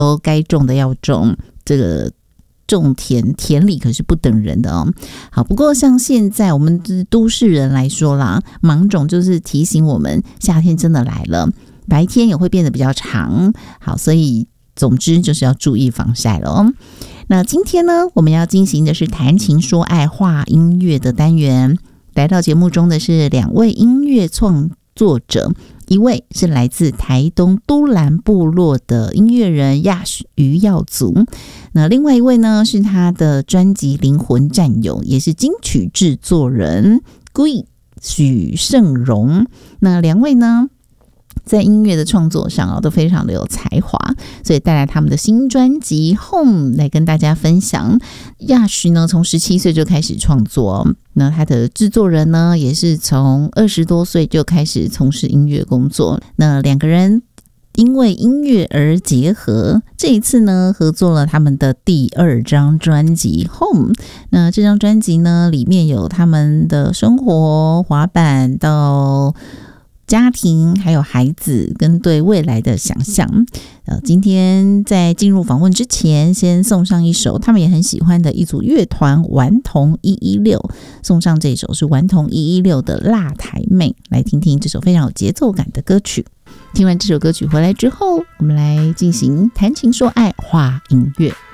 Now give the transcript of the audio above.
该种的要种，这个种田里可是不等人的哦。好，不过像现在我们都市人来说啦，芒种就是提醒我们夏天真的来了，白天也会变得比较长。好，所以总之就是要注意防晒了哦。那今天呢，我们要进行的是谈情说爱话音乐的单元。来到节目中的是2位音乐创作者，一位是来自台东都兰部落的音乐人Yash余耀祖，那另外一位呢是他的专辑灵魂战友，也是金曲制作人Gui许胜荣。那2位呢在音乐的创作上都非常的有才华，所以带来他们的新专辑 Home 来跟大家分享。亚许呢从17岁就开始创作，那他的制作人呢也是从20多岁就开始从事音乐工作。那2个人因为音乐而结合，这一次呢合作了他们的第2张专辑 Home。 那这张专辑呢里面有他们的生活、滑板到家庭还有孩子跟对未来的想象。今天在进入访问之前，先送上一首他们也很喜欢的一组乐团顽童116，送上这首是顽童116的辣台妹，来听听这首非常有节奏感的歌曲。听完这首歌曲回来之后，我们来进行谈情说爱话音乐。